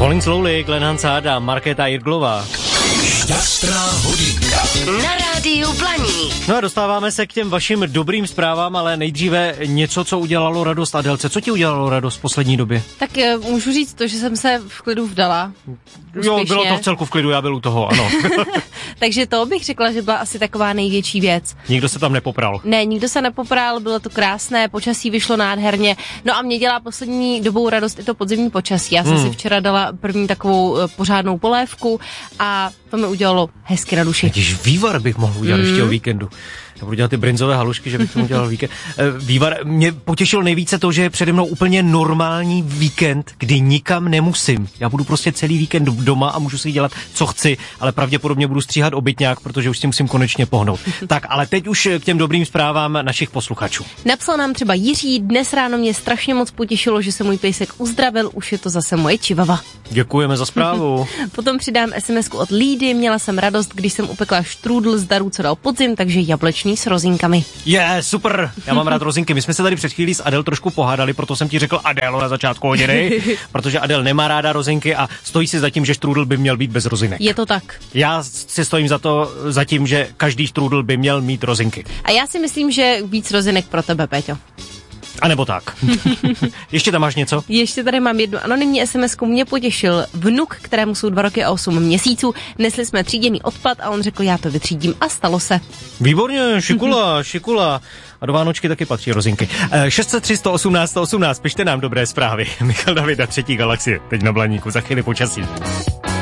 Falling Slowly, Glenn Hansard, Markéta Jirglová. Šťastná hodinka. Na rádiu Blaník. No a dostáváme se k těm vašim dobrým zprávám, ale nejdříve něco, co udělalo radost Adélce. Co ti udělalo radost v poslední době? Tak můžu říct to, že jsem se v klidu vdala. Úspěšně. Jo, bylo to v celku v klidu, já byl u toho, ano. Takže to bych řekla, že byla asi taková největší věc. Nikdo se tam nepopral. Ne, nikdo se nepopral, bylo to krásné, počasí vyšlo nádherně. No a mě dělá poslední dobou radost i to podzimní počasí. Já jsem si včera dala první takovou pořádnou polévku a to mi udělalo hezky na duši. Když vývar bych mohl udělat ještě o víkendu. Já budu dělat ty brinzové halušky, že bych tomu dělal víkend. Vývar, mě potěšilo nejvíce to, že je přede mnou úplně normální víkend, kdy nikam nemusím. Já budu prostě celý víkend doma a můžu si dělat, co chci, ale pravděpodobně budu stříhat obytňák, protože už si musím konečně pohnout. Tak, ale teď už k těm dobrým zprávám našich posluchačů. Napsal nám třeba Jiří, dnes ráno mě strašně moc potěšilo, že se můj pejsek uzdravil, už je to zase moje čivava. Děkujeme za zprávu. Potom přidám SMS-ku od Lídy, měla jsem radost, když jsem upekla štrůdl z darů, co dal podzim, takže jablečný s rozinkami. Super, já mám rád rozinky. My jsme se tady před chvílí s Adel trošku pohádali, proto jsem ti řekl Adélo na začátku hodiny, protože Adel nemá ráda rozinky a stojí si za tím, že štrůdl by měl být bez rozinek. Je to tak. Já si stojím za tím, že každý štrůdl by měl mít rozinky. A já si myslím, že víc rozinek pro tebe, Péťo. A nebo tak. Ještě tam máš něco? Ještě tady mám jednu anonymní SMS-ku. Mě potěšil vnuk, kterému jsou 2 roky a 8 měsíců. Nesli jsme tříděný odpad a on řekl, já to vytřídím a stalo se. Výborně, šikula. A do Vánočky taky patří rozinky. 603 118 118, pište nám dobré zprávy. Michal David a Třetí galaxie, teď na Blaníku, za chvíli počasí.